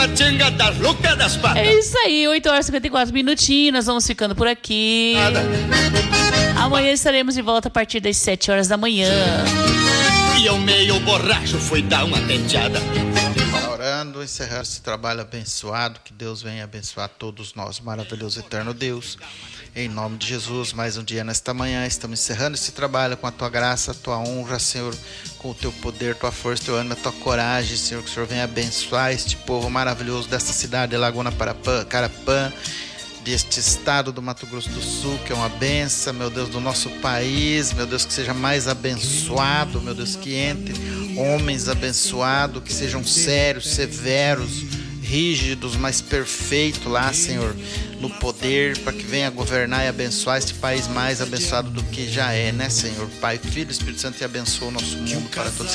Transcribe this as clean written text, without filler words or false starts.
É isso aí, 8 horas e 54 minutinhos, nós vamos ficando por aqui. Amanhã estaremos de volta a partir das 7 horas da manhã. E eu meio borracho fui dar uma tenteada. Orando, encerrando esse trabalho abençoado, que Deus venha abençoar todos nós, maravilhoso eterno Deus. Em nome de Jesus, mais um dia nesta manhã, estamos encerrando esse trabalho com a Tua graça, a Tua honra, Senhor, com o Teu poder, Tua força, Teu ânimo, a Tua coragem, Senhor, que o Senhor venha abençoar este povo maravilhoso desta cidade de Laguna Carapã, deste estado do Mato Grosso do Sul, que é uma benção, meu Deus, do nosso país, meu Deus, que seja mais abençoado, meu Deus, que entre homens abençoados, que sejam sérios, severos, rígidos, mas perfeitos lá, Senhor, no poder, para que venha governar e abençoar este país mais abençoado do que já é, né, Senhor? Pai, Filho, Espírito Santo, e abençoa o nosso mundo para todos.